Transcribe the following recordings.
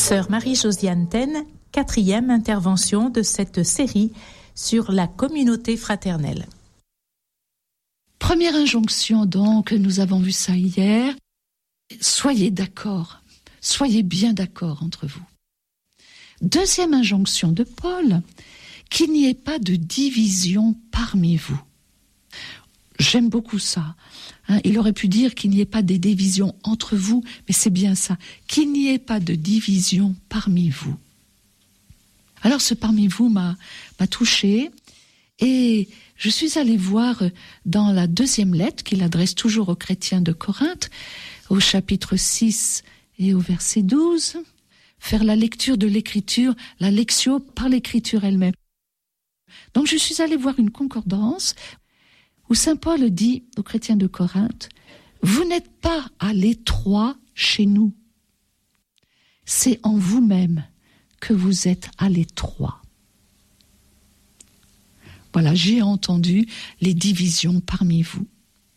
Sœur Marie-Josiane Taine, 4e intervention de cette série sur la communauté fraternelle. Première injonction donc, nous avons vu ça hier, soyez d'accord, soyez bien d'accord entre vous. Deuxième injonction de Paul, qu'il n'y ait pas de division parmi vous. J'aime beaucoup ça. Il aurait pu dire qu'il n'y ait pas de division entre vous, mais c'est bien ça, qu'il n'y ait pas de division parmi vous. Alors ce parmi vous m'a touchée et je suis allée voir dans la deuxième lettre qu'il adresse toujours aux chrétiens de Corinthe, au chapitre 6 et au verset 12, faire la lecture de l'écriture, la lectio par l'écriture elle-même. Donc je suis allée voir une concordance où saint Paul dit aux chrétiens de Corinthe, « Vous n'êtes pas à l'étroit chez nous, c'est en vous-même que vous êtes à l'étroit. » Voilà, j'ai entendu les divisions parmi vous.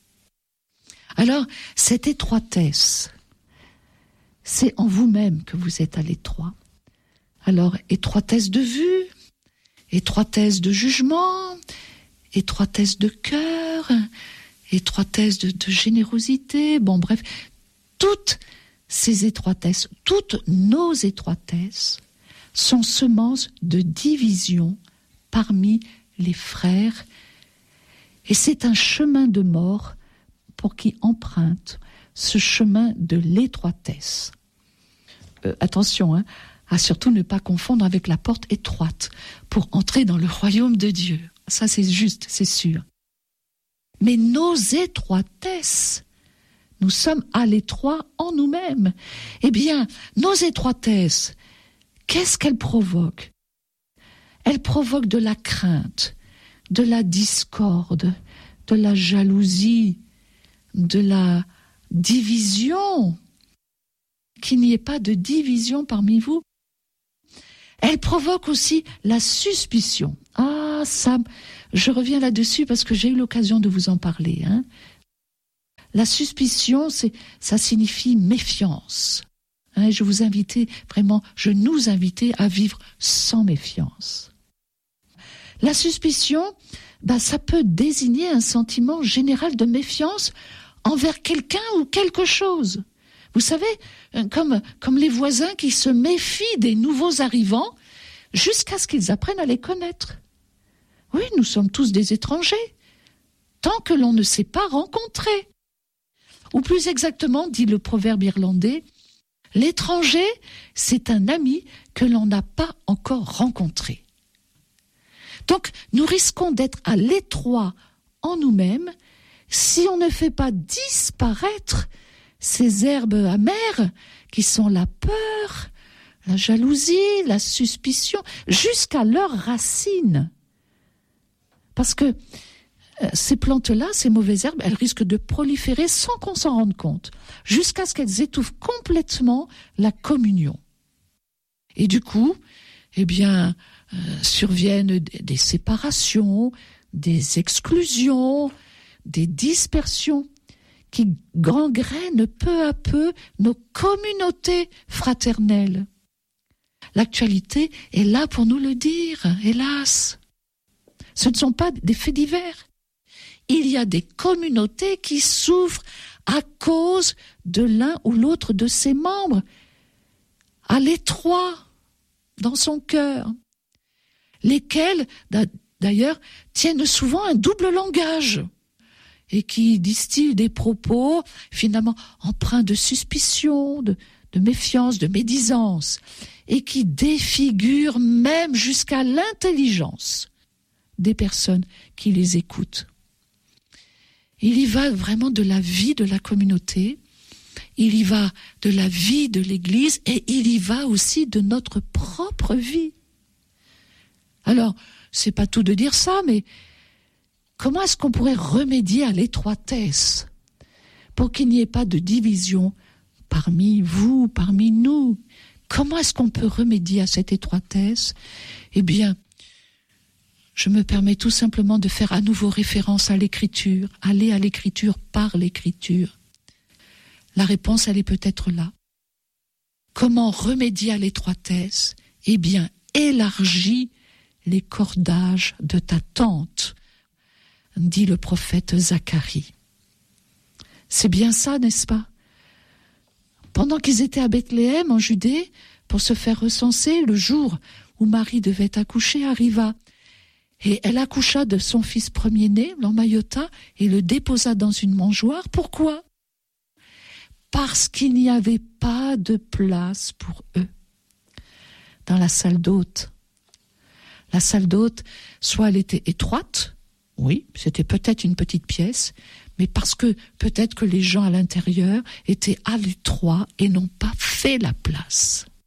Alors, cette étroitesse, c'est en vous-même que vous êtes à l'étroit. Alors, étroitesse de vue, étroitesse de jugement, étroitesse de cœur, étroitesse de générosité, bon bref, toutes ces étroitesses, toutes nos étroitesses sont semences de division parmi les frères, et c'est un chemin de mort pour qui emprunte ce chemin de l'étroitesse. Attention, à surtout ne pas confondre avec la porte étroite pour entrer dans le royaume de Dieu. Ça c'est juste, c'est sûr. Mais nos étroitesses, nous sommes à l'étroit en nous-mêmes. Eh bien, nos étroitesses, qu'est-ce qu'elles provoquent ? Elles provoquent de la crainte, de la discorde, de la jalousie, de la division. Qu'il n'y ait pas de division parmi vous. Elles provoquent aussi la suspicion. Ah, ça, je reviens là-dessus parce que j'ai eu l'occasion de vous en parler. La suspicion, ça signifie méfiance. Je vous invitais vraiment, je nous invitais à vivre sans méfiance. La suspicion, ça peut désigner un sentiment général de méfiance envers quelqu'un ou quelque chose. Vous savez, comme les voisins qui se méfient des nouveaux arrivants jusqu'à ce qu'ils apprennent à les connaître. Oui, nous sommes tous des étrangers, tant que l'on ne s'est pas rencontrés. Ou plus exactement, dit le proverbe irlandais, l'étranger, c'est un ami que l'on n'a pas encore rencontré. Donc, nous risquons d'être à l'étroit en nous-mêmes si on ne fait pas disparaître ces herbes amères qui sont la peur, la jalousie, la suspicion, jusqu'à leurs racines. Parce que ces plantes-là, ces mauvaises herbes, elles risquent de proliférer sans qu'on s'en rende compte, jusqu'à ce qu'elles étouffent complètement la communion. Et du coup, surviennent des séparations, des exclusions, des dispersions qui gangrènent peu à peu nos communautés fraternelles. L'actualité est là pour nous le dire, hélas. Ce ne sont pas des faits divers. Il y a des communautés qui souffrent à cause de l'un ou l'autre de ses membres, à l'étroit, dans son cœur, lesquels, d'ailleurs, tiennent souvent un double langage et qui distillent des propos, finalement, empreints de suspicion, de méfiance, de médisance, et qui défigurent même jusqu'à l'intelligence des personnes qui les écoutent. Il y va vraiment de la vie de la communauté, il y va de la vie de l'Église et il y va aussi de notre propre vie. Alors, c'est pas tout de dire ça, mais comment est-ce qu'on pourrait remédier à l'étroitesse pour qu'il n'y ait pas de division parmi vous, parmi nous? Comment est-ce qu'on peut remédier à cette étroitesse? Eh bien, je me permets tout simplement de faire à nouveau référence à l'Écriture, aller à l'Écriture par l'Écriture. La réponse, elle est peut-être là. Comment remédier à l'étroitesse? Eh bien, élargis les cordages de ta tente, dit le prophète Zacharie. C'est bien ça, n'est-ce pas? Pendant qu'ils étaient à Bethléem, en Judée, pour se faire recenser, le jour où Marie devait accoucher arriva. Et elle accoucha de son fils premier-né, l'emmaillota, et le déposa dans une mangeoire. Pourquoi? Parce qu'il n'y avait pas de place pour eux dans la salle d'hôte. La salle d'hôte, soit elle était étroite, oui, c'était peut-être une petite pièce, mais parce que peut-être que les gens à l'intérieur étaient à l'étroit et n'ont pas fait la place.